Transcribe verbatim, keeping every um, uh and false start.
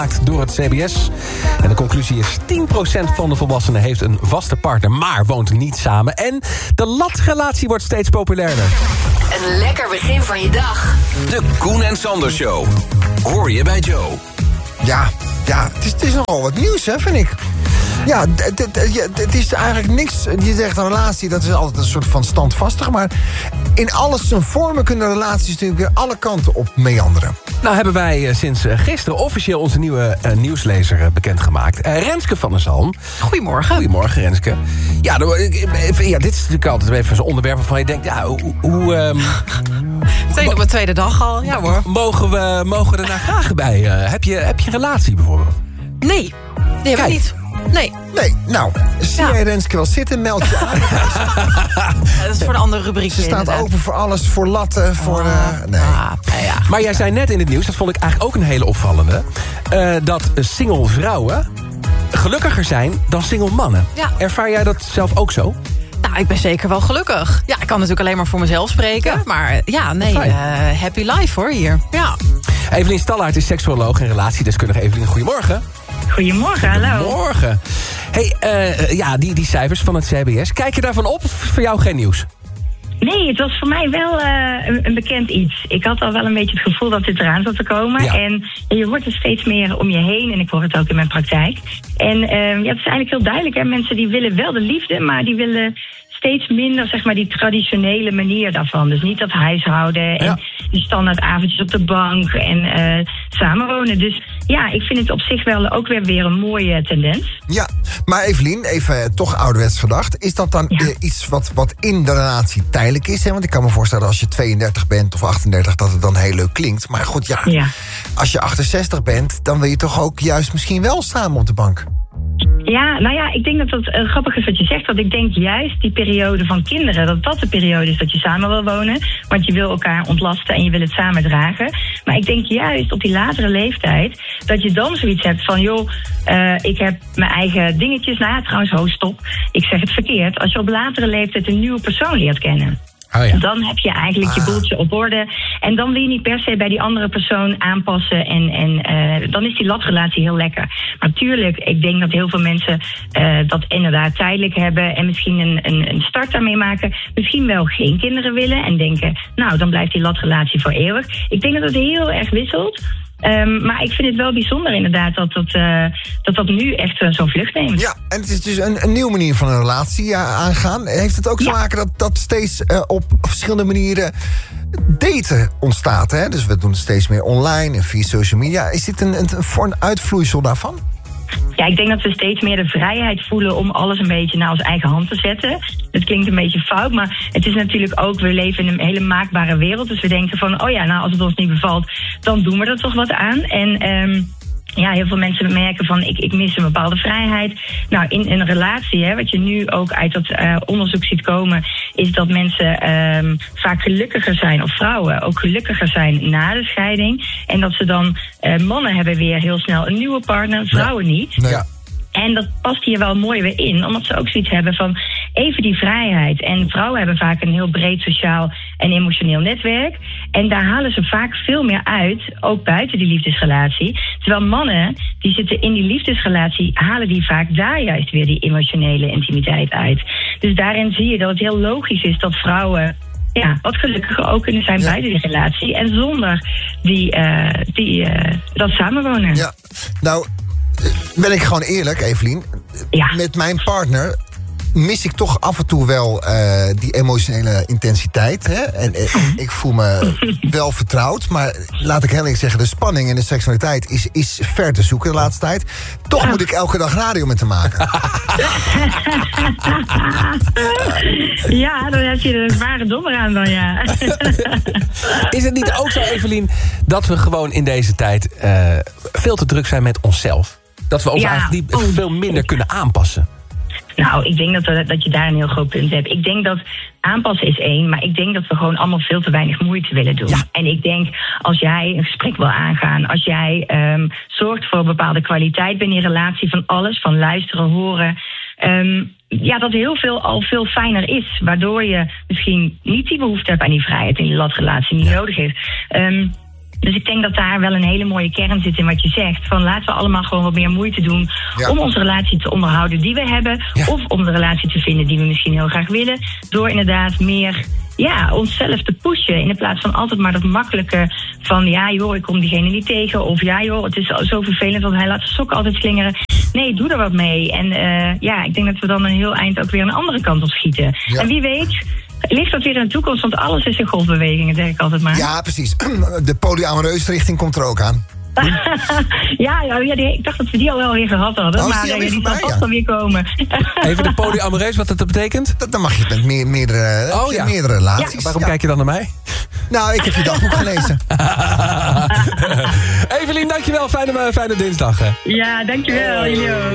door het C B S. En de conclusie is tien procent van de volwassenen heeft een vaste partner, maar woont niet samen. En de latrelatie wordt steeds populairder. Een lekker begin van je dag. De Koen en Sander Show. Hoor je bij Joe. Ja, ja het, is, het is nogal wat nieuws, hè, vind ik. Ja, het is eigenlijk niks. Je zegt een relatie, dat is altijd een soort van standvastig. Maar in alles zijn vormen kunnen relaties natuurlijk weer alle kanten op meanderen. Nou hebben wij uh, sinds uh, gisteren officieel onze nieuwe uh, nieuwslezer uh, bekendgemaakt. Uh, Renske van der Zalm. Goedemorgen. Goedemorgen, Renske. Ja, de, ja, dit is natuurlijk altijd even zo'n onderwerp waarvan je denkt, ja, hoe... hoe um, Meteen op mijn tweede dag al, ja hoor. Mogen we, mogen we er naar vragen bij? Uh, heb, je, heb je een relatie bijvoorbeeld? Nee, die heb ik niet. Nee. Nee, nou, zie Ja. jij Renske wel zitten, meld je aan. Ja, dat is voor een andere rubriek. Ze staat inderdaad. open voor alles, voor latten, voor... Uh, nee. Ah, nou ja. Maar jij zei net in het nieuws, dat vond ik eigenlijk ook een hele opvallende... Uh, dat single vrouwen gelukkiger zijn dan single mannen. Ja. Ervaar jij dat zelf ook zo? Nou, ik ben zeker wel gelukkig. Ja, ik kan natuurlijk alleen maar voor mezelf spreken. Ja. Maar ja, nee, uh, happy life hoor hier. Ja. Evelien Stallaert is seksuoloog en relatiedeskundige. Evelien, goedemorgen. Goedemorgen, hallo. Goedemorgen. Hey, uh, ja, die, die cijfers van het C B S, kijk je daarvan op of voor jou geen nieuws? Nee, het was voor mij wel uh, een, een bekend iets. Ik had al wel een beetje het gevoel dat dit eraan zat te komen. Ja. En je hoort er steeds meer om je heen. En ik hoor het ook in mijn praktijk. En uh, ja, het is eigenlijk heel duidelijk. Hè? Mensen die willen wel de liefde, maar die willen steeds minder, zeg maar, die traditionele manier daarvan. Dus niet dat huishouden en Ja. die standaard avondjes op de bank en uh, samenwonen. Dus ja, ik vind het op zich wel ook weer weer een mooie tendens. Ja, maar Evelien, even uh, toch ouderwets gedacht. Is dat dan Ja. uh, iets wat, wat in de relatie tijdelijk is? Hè? Want ik kan me voorstellen als je tweeëndertig bent of achtendertig... dat het dan heel leuk klinkt. Maar goed, ja, Ja. als je achtenzestig bent... dan wil je toch ook juist misschien wel samen op de bank? Ja, nou ja, ik denk dat het uh, grappig is wat je zegt. Want ik denk juist die periode van kinderen, dat dat de periode is dat je samen wil wonen. Want je wil elkaar ontlasten en je wil het samen dragen. Maar ik denk juist op die latere leeftijd dat je dan zoiets hebt van, joh, uh, ik heb mijn eigen dingetjes. Nou ja, trouwens, ho, stop. Ik zeg het verkeerd. Als je op latere leeftijd een nieuwe persoon leert kennen. Oh ja. Dan heb je eigenlijk je boeltje op orde. En dan wil je niet per se bij die andere persoon aanpassen. En, en uh, dan is die latrelatie heel lekker. Maar tuurlijk, ik denk dat heel veel mensen uh, dat inderdaad tijdelijk hebben. En misschien een, een, een start daarmee maken. Misschien wel geen kinderen willen. En denken, nou, dan blijft die latrelatie voor eeuwig. Ik denk dat het heel erg wisselt. Um, maar ik vind het wel bijzonder inderdaad dat dat, uh, dat, dat nu echt uh, zo'n vlucht neemt. Ja, en het is dus een, een nieuwe manier van een relatie uh, aangaan. Heeft het ook te Ja. maken dat, dat steeds uh, op verschillende manieren daten ontstaat? Hè? Dus we doen het steeds meer online en via social media. Is dit een, een, voor een uitvloeisel daarvan? Ja, ik denk dat we steeds meer de vrijheid voelen om alles een beetje naar onze eigen hand te zetten. Dat klinkt een beetje fout, maar het is natuurlijk ook, we leven in een hele maakbare wereld. Dus we denken van, oh ja, nou als het ons niet bevalt, dan doen we er toch wat aan. En um, ja, heel veel mensen merken van, ik, ik mis een bepaalde vrijheid. Nou, in een relatie, hè, wat je nu ook uit dat uh, onderzoek ziet komen, is dat mensen um, vaak gelukkiger zijn, of vrouwen ook gelukkiger zijn na de scheiding. En dat ze dan, uh, mannen hebben weer heel snel een nieuwe partner, vrouwen niet. Nee. Ja. En dat past hier wel mooi weer in, omdat ze ook zoiets hebben van even die vrijheid. En vrouwen hebben vaak een heel breed sociaal en emotioneel netwerk. En daar halen ze vaak veel meer uit, ook buiten die liefdesrelatie. Terwijl mannen, die zitten in die liefdesrelatie, halen die vaak daar juist weer die emotionele intimiteit uit. Dus daarin zie je dat het heel logisch is dat vrouwen, ja, wat gelukkiger ook kunnen zijn, ja, buiten die relatie. En zonder die, uh, die, uh, dat samenwonen. Ja, nou ben ik gewoon eerlijk, Evelien. Ja. Met mijn partner mis ik toch af en toe wel uh, die emotionele intensiteit. Hè? En, en ik voel me wel vertrouwd. Maar laat ik heel eerlijk zeggen, de spanning en de seksualiteit is, is ver te zoeken de laatste tijd. Toch moet ik elke dag radio met hem maken. Ja, dan heb je een zware dommer aan dan, ja. Is het niet ook zo, Evelien, dat we gewoon in deze tijd uh, veel te druk zijn met onszelf? Dat we ons Ja, eigenlijk niet oh. veel minder kunnen aanpassen? Nou, ik denk dat, we, dat je daar een heel groot punt hebt. Ik denk dat aanpassen is één, maar ik denk dat we gewoon allemaal veel te weinig moeite willen doen. Ja. En ik denk, als jij een gesprek wil aangaan, als jij um, zorgt voor een bepaalde kwaliteit binnen je relatie, van alles, van luisteren, horen, um, ja, dat heel veel al veel fijner is. Waardoor je misschien niet die behoefte hebt aan die vrijheid in die latrelatie, niet ja. nodig heeft. Um, Dus ik denk dat daar wel een hele mooie kern zit in wat je zegt. Van laten we allemaal gewoon wat meer moeite doen Ja. om onze relatie te onderhouden die we hebben. Ja. Of om de relatie te vinden die we misschien heel graag willen. Door inderdaad meer ja, onszelf te pushen. In plaats van altijd maar dat makkelijke van ja joh, ik kom diegene niet tegen. Of ja joh, het is zo vervelend want hij laat zijn sokken altijd slingeren. Nee, doe er wat mee. En uh, ja, ik denk dat we dan een heel eind ook weer aan de andere kant op schieten. Ja. En wie weet ligt dat weer in de toekomst, want alles is in golfbewegingen, zeg ik altijd maar. Ja, precies. De polyamoreuze richting komt er ook aan. ja, ja, ja die, ik dacht dat we die al wel weer gehad hadden. Oh, is maar die uh, alweer die zal voorbij, vast ja? wel weer komen. Even de polyamoreus, wat dat betekent? Dat- Dan mag je met meer, meerdere, Oh, heb je ja. meerdere relaties. Ja. Waarom Ja. kijk je dan naar mij? Nou, ik heb je dagboek gelezen. Evelien, dankjewel. Fijne, fijne dinsdag. Hè. ja, dankjewel. Jullie ook.